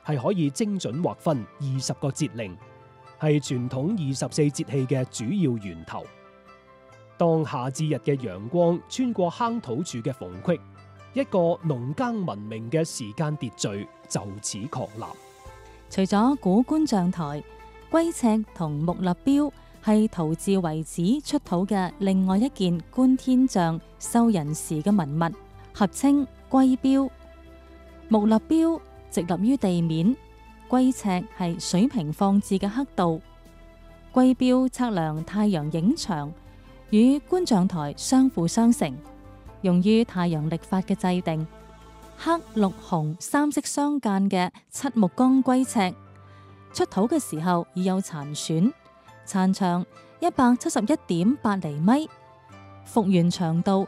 係可以精準劃分20個節令，係傳統24節氣嘅主要源頭。當夏至日嘅陽光穿過夯土處嘅縫隙，一個農耕文明嘅時間秩序就此確立。 除咗古觀象台，龜尺同木立標係陶寺遺址出土嘅另外一件觀天象、授人時嘅文物，合稱龜標。木立標直立於地面，龜尺係水平放置嘅刻度。龜標測量太陽影長，與觀象台相輔相成，用於太陽曆法嘅制定。黑、綠、紅三色相間嘅漆木鋼龜尺出土嘅時候已有殘損，殘長171.8厘米，復原長度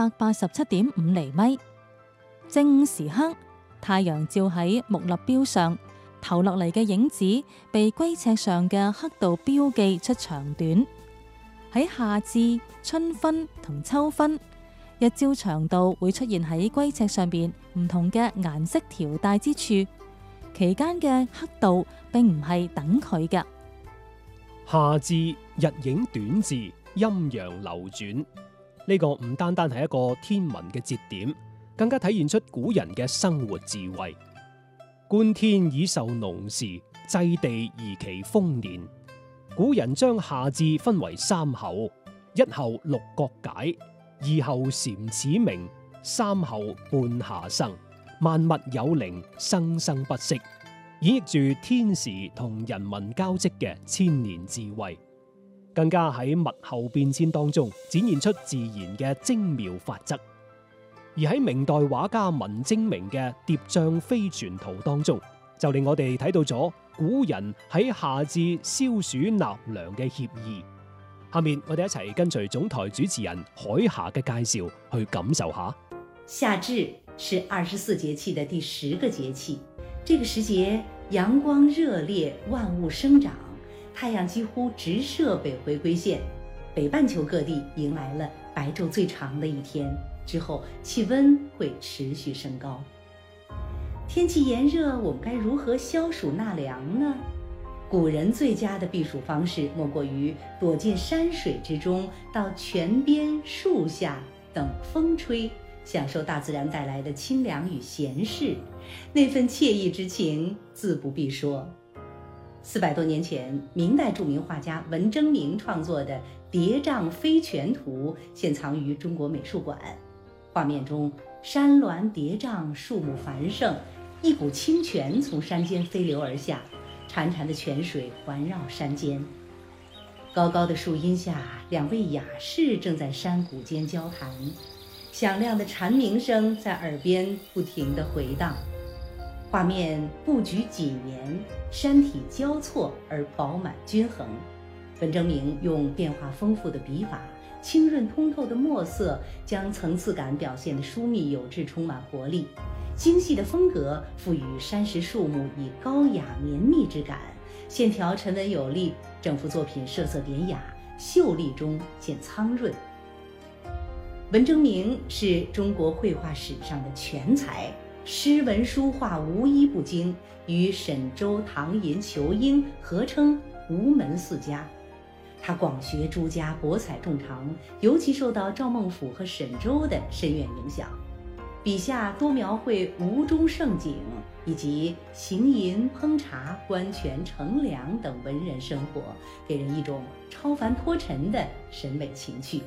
187.5厘米。正午時刻，太陽照喺木立標上，投落嚟嘅影子被龜尺上嘅刻度標記出長短。喺夏至、春分同秋分，日照長度會出現喺龜尺上邊唔同嘅顏色條帶之處，期間嘅刻度並唔係等距嘅。 夏至日影短至，陰陽流轉，呢個唔單單係一個天文嘅節點，更加體現出古人嘅生活智慧。觀天以受農時，祭地宜其豐年。古人將夏至分為3候：一候六角解，二候蟬始鳴，三候半夏生。萬物有靈，生生不息，演繹住天時同人民交織嘅千年智慧，更加喺物候變遷當中展現出自然嘅精妙法則。而喺明代畫家文徵明嘅《疊嶂飛泉圖》當中，就令我哋睇到咗古人喺夏至消暑納涼嘅愜意。下面我哋一齊跟隨總台主持人海霞嘅介紹去感受下。 夏至是24節氣的第10個節氣，這個時節陽光熱烈，萬物生長，太陽幾乎直射北回歸線，北半球各地迎來了白晝最長的一天，之後氣溫會持續升高。天氣炎熱，我們該如何消暑納涼呢？古人最佳的避暑方式莫過於躲進山水之中，到泉邊樹下等風吹，享受大自然帶來的清涼與閒適，那份愜意之情自不必說。400多年前，明代著名畫家文徵明創作的《疊嶂飛泉圖》現藏於中國美術館。畫面中，山巒疊嶂，樹木繁盛，一股清泉從山間飛流而下，潺潺的泉水環繞山間。高高的樹蔭下，2位雅士正在山谷間交談，響亮的蟬鳴聲在耳邊不停地回盪。畫面布局緊嚴，山體交錯而飽滿均衡。文徵明用變化豐富的筆法，清潤通透的墨色，將層次感表現得疏密有致，充滿活力。精細的風格賦予山石樹木以高雅綿密之感，線條沉穩有力，整幅作品色色典雅，秀麗中見蒼潤。文徵明是中國繪畫史上的全才，詩文書畫無一不精，與沈周、唐寅、仇英合稱吳門4家。他廣學諸家，博采眾長，尤其受到趙孟頫和沈周的深遠影響。筆下多描繪吳中盛景，以及行吟、烹茶、觀泉、乘涼等文人生活，給人一種超凡脫塵的審美情趣。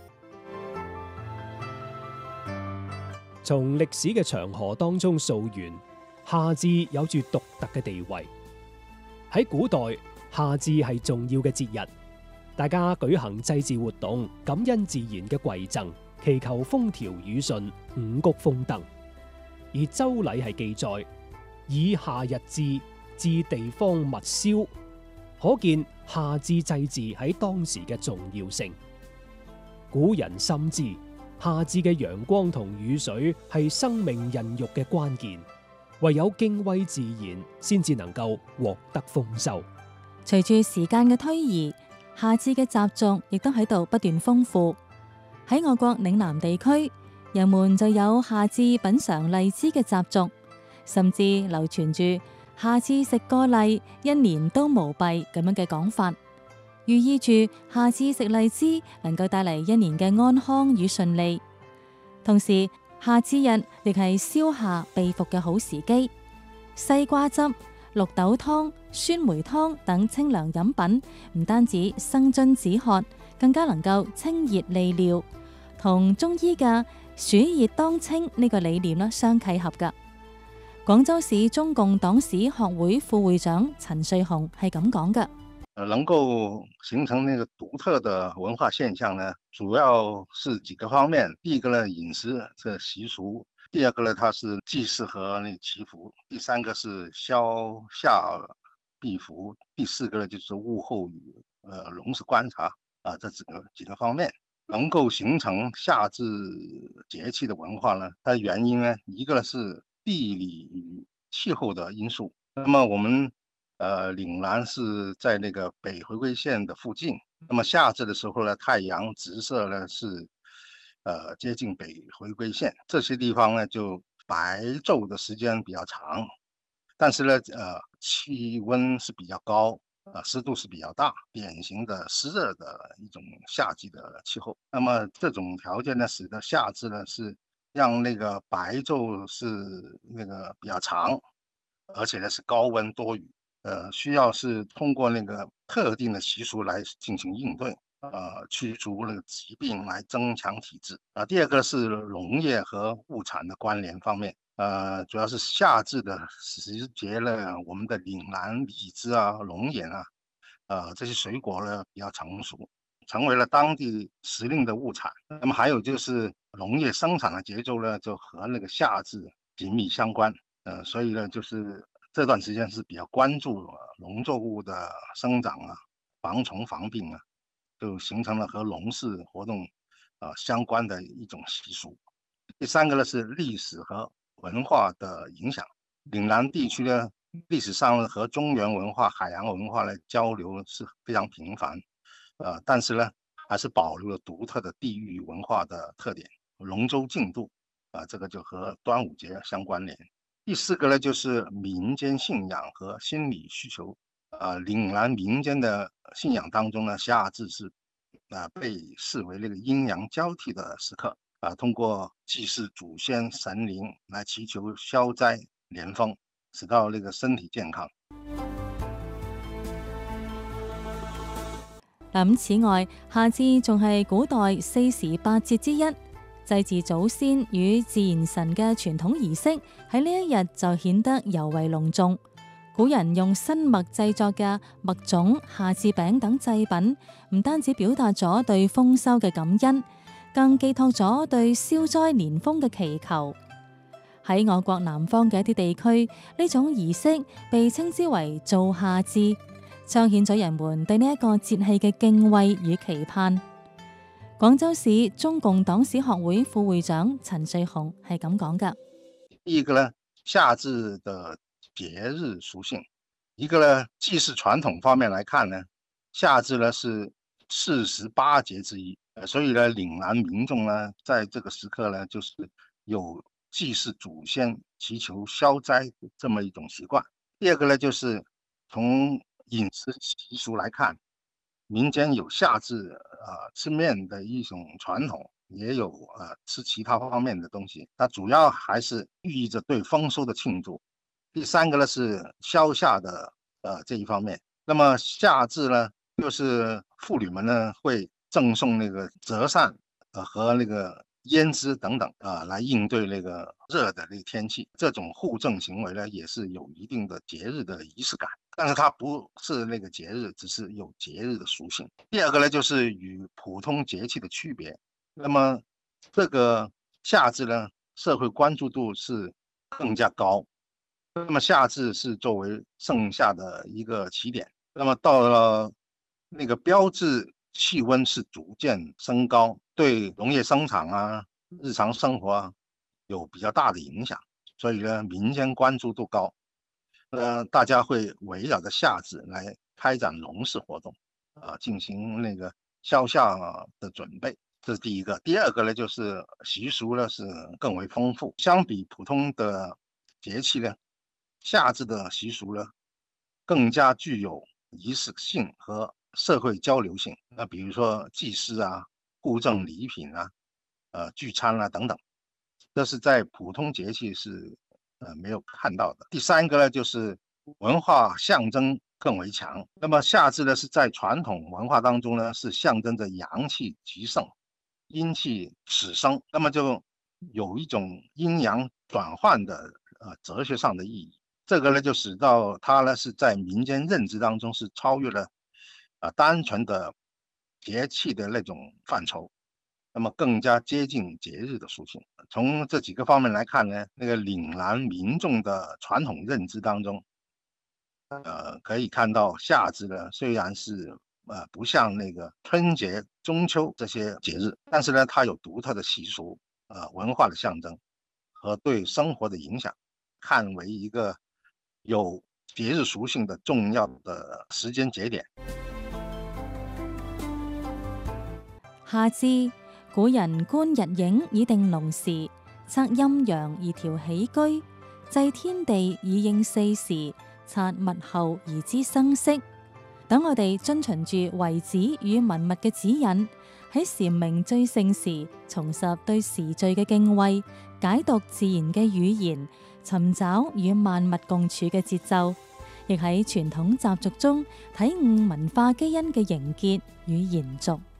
從歷史嘅長河當中溯源，夏至有住獨特嘅地位。喺古代，夏至係重要嘅節日，大家舉行祭祀活動，感恩自然嘅饋贈，祈求風調雨順、五穀豐登。而周禮係記載以夏日至，至地方勿燒，可見夏至祭祀喺當時嘅重要性。古人深知夏至嘅陽光同雨水係生命孕育嘅關鍵，唯有敬畏自然，先至能夠獲得豐收。 隨住時間嘅推移，夏至嘅習俗亦都喺度不斷豐富。喺我國嶺南地區，人們就有夏至品嘗荔枝嘅習俗，甚至流傳住夏至食個荔，一年都無弊咁樣嘅講法，寓意住夏至食荔枝能夠帶嚟一年嘅安康與順利。同時，夏至日亦係消夏避伏嘅好時機。西瓜汁、綠豆湯、酸梅湯等清涼飲品，唔單止生津止渴，更加能夠清熱利尿，同中醫嘅暑熱當清呢個理念相契合㗎。廣州市中共黨史學會副會長陳瑞紅係咁講嘅： 能夠形成那個獨特的文化現象呢，主要是幾個方面。第一個呢，飲食這習俗；第二個呢，它是祭祀和那祈福；第三個是消夏避伏；第四個呢，就是物候與農事觀察這幾個方面，能夠形成夏至節氣的文化呢，它的原因呢，一個呢是地理與氣候的因素。那麼我們嶺南是在那個北回歸線的附近，那麼夏至的時候呢，太陽直射呢是接近北回歸線，這些地方呢就白晝的時間比較長，但是呢氣溫是比較高，濕度是比較大，典型的濕熱的一種夏季的氣候。那麼這種條件呢，使得夏至呢是讓那個白晝是那個比較長，而且呢是高溫多雨，需要是通過那個特定的習俗來進行應對，驅逐那個疾病來增強體質。第二個是農業和物產的關聯方面，主要是夏至的時節呢，我們的嶺南荔枝啊、龍眼啊，這些水果呢比較成熟，成為了當地時令的物產。那麼還有就是農業生產的節奏呢，就和那個夏至緊密相關。所以呢，就是這段時間是比較關注農作物的生長啊、防蟲防病啊，就形成了和農事活動相關的一種習俗。第三個呢是歷史和文化的影響。嶺南地區呢，歷史上和中原文化、海洋文化呢交流是非常頻繁，但是呢，還是保留了獨特的地域文化的特點。龍舟競渡這個就和端午節相關聯。第四個呢，就是民間信仰和心理需求。嶺南民間的信仰當中呢，夏至是被視為那個陰陽交替的時刻，通過祭祀祖先神靈來祈求消災連豐，使到那個身體健康。 咁此外，夏至仲係古代4時8節之一。祭祀祖先與自然神嘅傳統儀式喺呢一日就顯得尤為隆重。古人用新麥製作嘅麥種、夏至餅等祭品，唔單止表達咗對豐收嘅感恩，更寄託咗對消災連豐嘅祈求。喺我國南方嘅一啲地區，呢種儀式被稱之為做夏至，彰顯咗人們對呢一個節氣嘅敬畏與期盼。廣州市中共黨史學會副會長陳瑞紅係咁講㗎： 第一個呢，夏至的節日屬性；一個呢，祭祀傳統方面來看呢，夏至呢是48節之一，所以呢，嶺南民眾呢，在這個時刻呢，就是有祭祀祖先、祈求消災這麼一種習慣。第二個呢，就是從飲食習俗來看，民間有夏至吃麵的一種傳統，也有吃其他方面的東西，它主要還是寓意着對豐收的慶祝。第三個呢是消夏的這一方面，那麼夏至呢，就是婦女們呢會贈送那個折扇和那個胭脂等等來應對那個熱的那個天氣。這種互贈行為呢，也是有一定的節日的儀式感，但是它不是那個節日，只是有節日的屬性。第二個呢，就是與普通節氣的區別。那麼這個夏至呢，社會關注度是更加高。那麼夏至是作為盛夏的一個起點，那麼到了那個標誌氣溫是逐漸升高，對農業生產啊、日常生活啊有比較大的影響，所以呢，民間關注度高。大家會圍繞着夏至來開展農事活動，進行那個消夏的準備，這是第一個。第二個呢，就是習俗呢是更為豐富，相比普通的節氣呢， 夏至的习俗呢，更加具有仪式性和社会交流性。那比如说祭祀啊、互赠礼品啊、聚餐啊等等，这是在普通节气是没有看到的。第三个呢，就是文化象征更为强。那么夏至呢，是在传统文化当中呢，是象征着阳气极盛、阴气始生，那么就有一种阴阳转换的哲学上的意义。这个呢，就使到它呢是在民间认知当中是超越了单纯的节气的那种范畴，那么更加接近节日的属性。从这几个方面来看呢，那个岭南民众的传统认知当中，可以看到夏至呢虽然是不像那个春节、中秋这些节日，但是呢它有独特的习俗、文化的象征和对生活的影响，看为一个有节日属性的重要的时间节点。 夏至，古人觀日影以定農時，測陰陽而調起居，祭天地以應四時，察物候而知生息。等我哋遵循住遺子與文物嘅指引，喺禪鳴最盛時，重拾對時序嘅敬畏，解讀自然嘅語言，尋找與萬物共處嘅節奏，亦喺傳統習俗中體悟文化基因嘅凝結與延續。